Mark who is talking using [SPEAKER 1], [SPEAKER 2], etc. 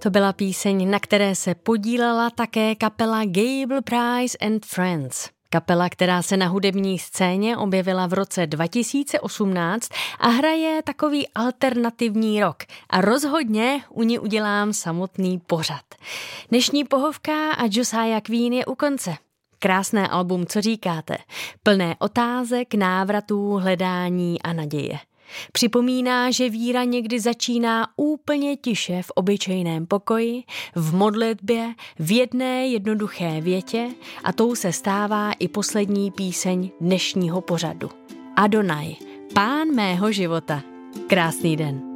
[SPEAKER 1] To byla píseň, na které se podílela také kapela Gable Price and Friends. Kapela, která se na hudební scéně objevila v roce 2018 a hraje takový alternativní rock. A rozhodně u ní udělám samotný pořad. Dnešní pohovka a Josiah Queen je u konce. Krásné album, co říkáte? Plné otázek, návratů, hledání a naděje. Připomíná, že víra někdy začíná úplně tiše v obyčejném pokoji, v modlitbě, v jedné jednoduché větě a tou se stává i poslední píseň dnešního pořadu. Adonai, Pán mého života. Krásný den.